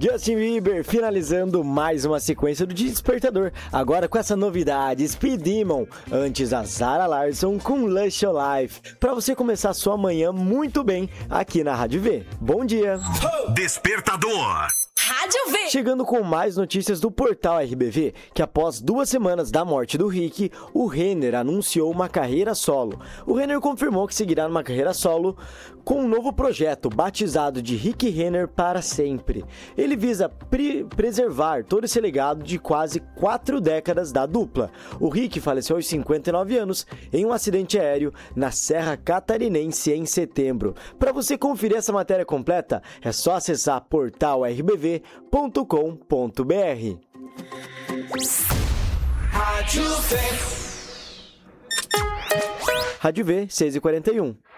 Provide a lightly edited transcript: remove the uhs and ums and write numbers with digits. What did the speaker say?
Justin Bieber finalizando mais uma sequência do Despertador, agora com essa novidade, Speed Demon, antes a Zara Larsson com Lush Your Life, para você começar sua manhã muito bem aqui na Rádio V. Bom dia! Despertador. Rádio V. Chegando com mais notícias do portal RBV, que após 2 semanas da morte do Rick, o Renner anunciou uma carreira solo. O Renner confirmou que seguirá numa carreira solo com um novo projeto, batizado de Rick Renner para sempre. Ele visa preservar todo esse legado de quase 4 décadas da dupla. O Rick faleceu aos 59 anos em um acidente aéreo na Serra Catarinense em setembro. Para você conferir essa matéria completa, é só acessar portalrbv.com.br. Rádio V, 6h41.